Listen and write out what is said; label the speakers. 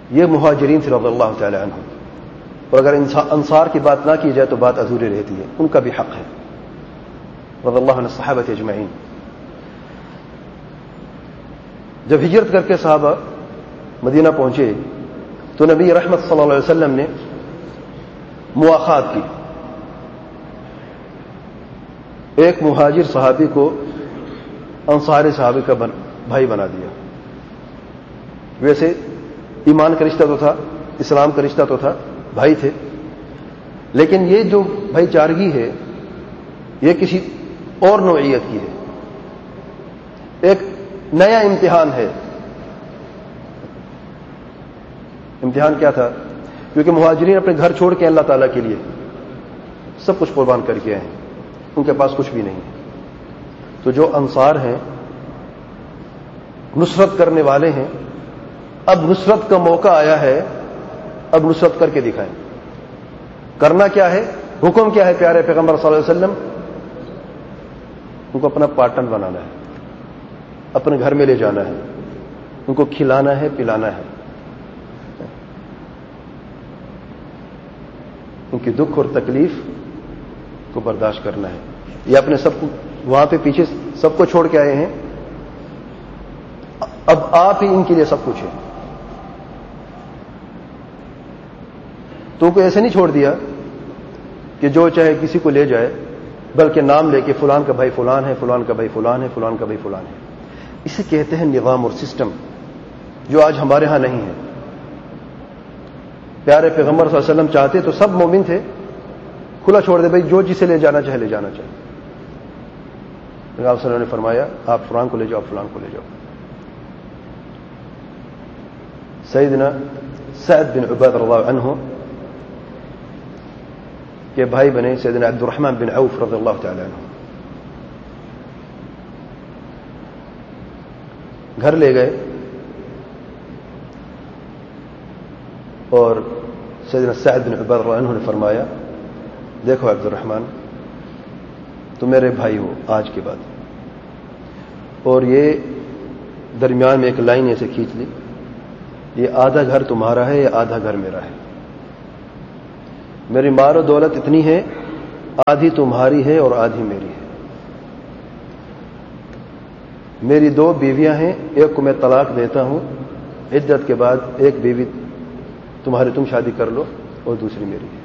Speaker 1: یہ مہاجرین تھے رضی اللہ تعالی عنہ. اور اگر انصار کی بات نہ کی جائے تو بات ادھوری رہتی ہے. ان کا بھی حق ہے رضی اللہ عنہ الصحابہ اجمعین. جب ہجرت کر کے صحابہ مدینہ پہنچے تو نبی رحمت صلی اللہ علیہ وسلم نے مواخات کی. ایک مہاجر صحابی کو انصاری صحابی کا بھائی بنا دیا. ویسے ایمان کا رشتہ تو تھا, اسلام کا رشتہ تو تھا, بھائی تھے, لیکن یہ جو بھائی چارگی ہے یہ کسی اور نوعیت کی ہے. ایک نیا امتحان ہے. امتحان کیا تھا؟ کیونکہ مہاجرین اپنے گھر چھوڑ کے اللہ تعالیٰ کے لیے سب کچھ قربان کر کے آئے ہیں, ان کے پاس کچھ بھی نہیں. تو جو انصار ہیں, نصرت کرنے والے ہیں, اب نصرت کا موقع آیا ہے, اب نصرت کر کے دکھائیں. کرنا کیا ہے, حکم کیا ہے پیارے پیغمبر صلی اللہ علیہ وسلم؟ ان کو اپنا پارٹنر بنانا ہے, اپنے گھر میں لے جانا ہے, ان کو کھلانا ہے, پلانا ہے, ان کی دکھ اور تکلیف کو برداشت کرنا ہے. یہ اپنے سب کو وہاں پہ پیچھے سب کو چھوڑ کے آئے ہیں, اب آپ ہی ان کے لیے سب کچھ ہے. تو ان کو ایسے نہیں چھوڑ دیا کہ جو چاہے کسی کو لے جائے, بلکہ نام لے کے فلان کا بھائی فلان ہے, فلان کا بھائی فلان ہے, فلان کا بھائی فلان ہے. اسے کہتے ہیں نظام اور سسٹم, جو آج ہمارے ہاں نہیں ہے. پیارے پیغمبر صلی اللہ علیہ وسلم چاہتے تو سب مومن تھے, کھلا چھوڑ دے بھائی, جو جسے لے جانا چاہے لے جانا چاہے. آپ صلی اللہ علیہ وسلم نے فرمایا آپ فلان کو لے جاؤ, فلان کو لے جاؤ. سیدنا سعد بن عبادہ رضی اللہ عنہ کے بھائی بنے سیدنا عبد الرحمن بن عوف رضی اللہ تعالی عنہ. گھر لے گئے اور سیدنا سعد بن عبادہ رضی اللہ عنہ نے فرمایا دیکھو عبد الرحمن, تو میرے بھائی ہو آج کے بعد. اور یہ درمیان میں ایک لائن ایسے کھینچ لی, یہ آدھا گھر تمہارا ہے, یہ آدھا گھر میرا ہے. میری مال و دولت اتنی ہے, آدھی تمہاری ہے اور آدھی میری ہے. میری 2 بیویاں ہیں, ایک کو میں طلاق دیتا ہوں, عدت کے بعد ایک بیوی تم شادی کر لو, اور دوسری میری ہے.